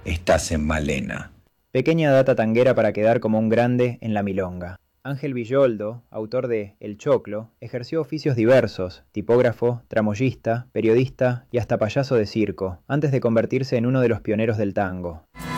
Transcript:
estás en Malena. Pequeña data tanguera para quedar como un grande en la milonga. Ángel Villoldo, autor de El Choclo, ejerció oficios diversos, tipógrafo, tramoyista, periodista y hasta payaso de circo, antes de convertirse en uno de los pioneros del tango.